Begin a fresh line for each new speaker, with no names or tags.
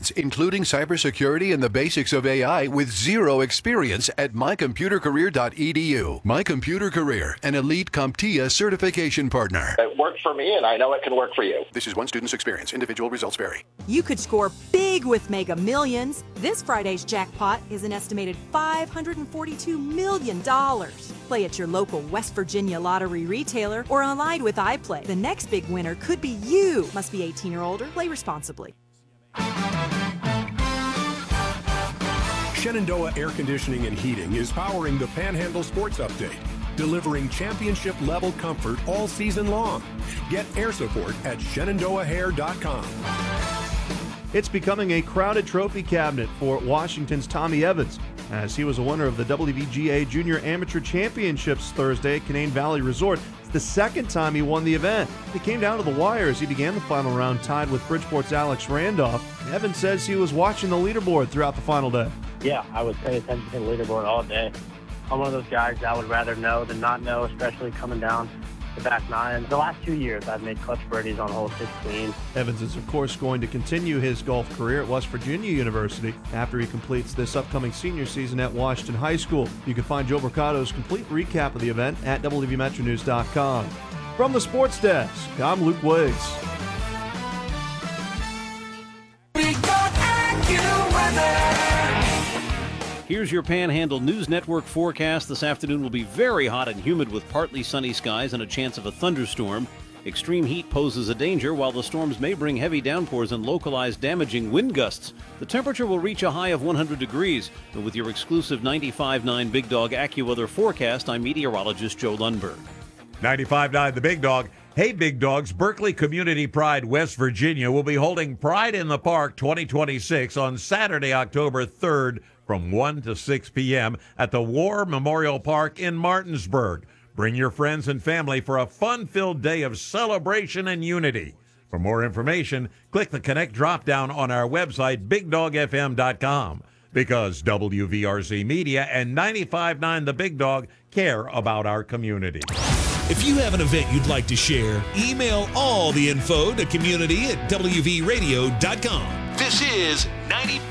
experience, including cybersecurity and the basics of AI with zero experience at mycomputercareer.edu. My Computer Career, an elite CompTIA certification partner.
It worked for me, and I know it can work for you.
This is one student's experience. Individual results vary.
You could score big with Mega Millions. This Friday's jackpot is an estimated $542 million. Play at your local West Virginia lottery retailer or online with iPlay. The next big winner could be you. Must be 18 or older. Play responsibly.
Shenandoah Air Conditioning and Heating is powering the Panhandle Sports Update, delivering championship-level comfort all season long. Get air support at ShenandoahHair.com.
It's becoming a crowded trophy cabinet for Washington's Tommy Evans, as he was a winner of the WVGA Junior Amateur Championships Thursday at Canaan Valley Resort. It's the second time he won the event. It came down to the wire as he began the final round tied with Bridgeport's Alex Randolph. Evans says he was watching the leaderboard throughout the final day.
Yeah, I was paying attention to the leaderboard all day. I'm one of those guys that would rather know than not know, especially coming down the back nine. The last 2 years, I've made clutch birdies on hole 16.
Evans is, of course, going to continue his golf career at West Virginia University after he completes this upcoming senior season at Washington High School. You can find Joe Mercado's complete recap of the event at WVMetroNews.com. From the Sports Desk, I'm Luke Wiggs.
Here's your Panhandle News Network forecast. This afternoon will be very hot and humid with partly sunny skies and a chance of a thunderstorm. Extreme heat poses a danger, while the storms may bring heavy downpours and localized damaging wind gusts. The temperature will reach a high of 100 degrees. And with your exclusive 95.9 Big Dog AccuWeather forecast, I'm meteorologist Joe Lundberg.
95.9 The Big Dog. Hey, Big Dogs, Berkeley Community Pride, West Virginia will be holding Pride in the Park 2026 on Saturday, October 3rd from 1 to 6 p.m. at the War Memorial Park in Martinsburg. Bring your friends and family for a fun-filled day of celebration and unity. For more information, click the Connect drop-down on our website, BigDogFM.com, because WVRC Media and 95.9 The Big Dog care about our community.
If you have an event you'd like to share, email all the info to community@WVRadio.com. This is 95.